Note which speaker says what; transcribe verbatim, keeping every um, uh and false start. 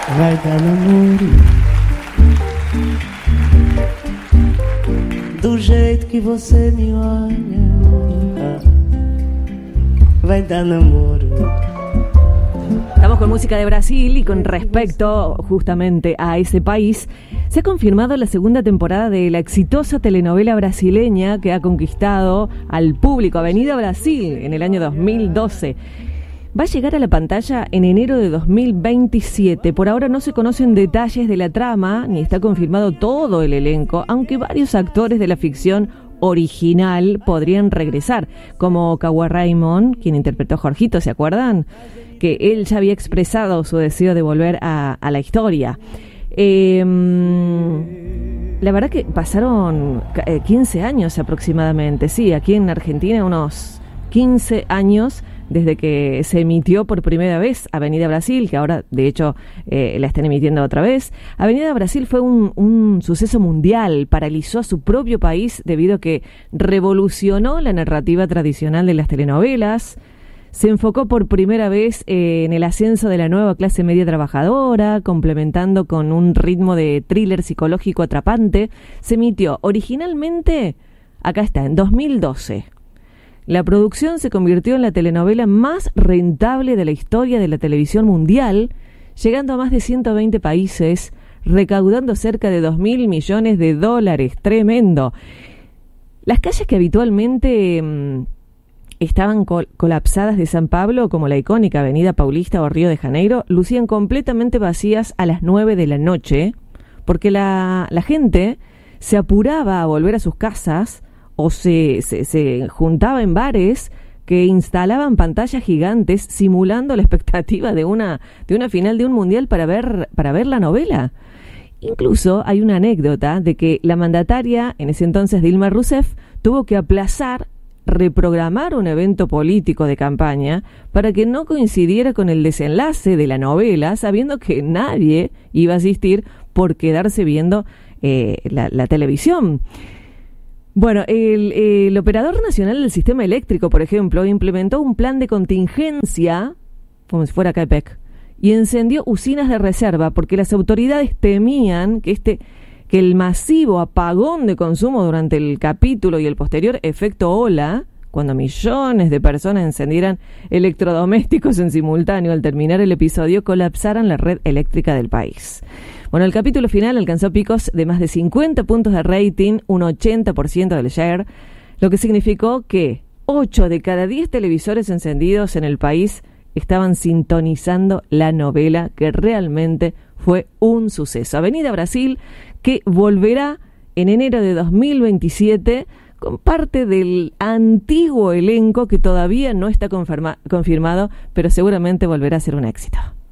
Speaker 1: vai dar namoro do jeito que você me olha, vai dar namoro.
Speaker 2: Estamos con música de Brasil y con respecto justamente a ese país, se ha confirmado la segunda temporada de la exitosa telenovela brasileña que ha conquistado al público, Avenida Brasil, en el año dos mil doce. Va a llegar a la pantalla en enero de dos mil veintisiete. Por ahora no se conocen detalles de la trama, ni está confirmado todo el elenco, aunque varios actores de la ficción original podrían regresar, como Cauã Raymond, quien interpretó a Jorgito, ¿se acuerdan? Que él ya había expresado su deseo de volver a, a la historia. Eh, la verdad que pasaron quince años aproximadamente, sí, aquí en Argentina unos quince años desde que se emitió por primera vez Avenida Brasil, que ahora de hecho eh, la están emitiendo otra vez. Avenida Brasil fue un, un suceso mundial, paralizó a su propio país debido a que revolucionó la narrativa tradicional de las telenovelas. Se enfocó por primera vez eh, en el ascenso de la nueva clase media trabajadora, complementando con un ritmo de thriller psicológico atrapante. Se emitió originalmente, acá está, en dos mil doce. La producción se convirtió en la telenovela más rentable de la historia de la televisión mundial, llegando a más de ciento veinte países, recaudando cerca de dos mil millones de dólares. Tremendo. Las calles que habitualmente mmm, estaban col- colapsadas de San Pablo, como la icónica Avenida Paulista o Río de Janeiro, lucían completamente vacías a las nueve de la noche, porque la, la gente se apuraba a volver a sus casas o se, se, se juntaba en bares que instalaban pantallas gigantes simulando la expectativa de una, de una final de un mundial para ver, para ver la novela. Incluso hay una anécdota de que la mandataria, en ese entonces Dilma Rousseff, tuvo que aplazar, reprogramar un evento político de campaña para que no coincidiera con el desenlace de la novela, sabiendo que nadie iba a asistir por quedarse viendo eh, la, la televisión. Bueno, el, el Operador Nacional del Sistema Eléctrico, por ejemplo, implementó un plan de contingencia, como si fuera CAEPEC, y encendió usinas de reserva porque las autoridades temían que este que el masivo apagón de consumo durante el capítulo y el posterior efecto ola, cuando millones de personas encendieran electrodomésticos en simultáneo al terminar el episodio, colapsaran la red eléctrica del país. Bueno, el capítulo final alcanzó picos de más de cincuenta puntos de rating, un ochenta por ciento del share, lo que significó que ocho de cada diez televisores encendidos en el país estaban sintonizando la novela, que realmente fue un suceso. Avenida Brasil, que volverá en enero de dos mil veintisiete con parte del antiguo elenco que todavía no está confirma- confirmado, pero seguramente volverá a ser un éxito.